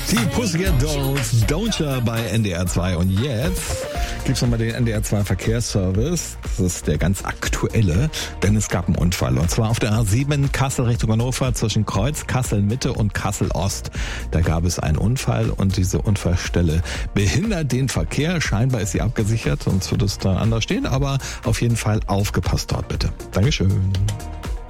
Die Pussycat Dolls, Don't Ya bei NDR 2. Und jetzt gibt's nochmal den NDR 2 Verkehrsservice. Das ist der ganz aktuelle, denn es gab einen Unfall. Und zwar auf der A7 Kassel Richtung Hannover zwischen Kreuz Kassel Mitte und Kassel Ost. Da gab es einen Unfall und diese Unfallstelle behindert den Verkehr. Scheinbar ist sie abgesichert, sonst würde es da anders stehen. Aber auf jeden Fall aufgepasst dort bitte. Dankeschön.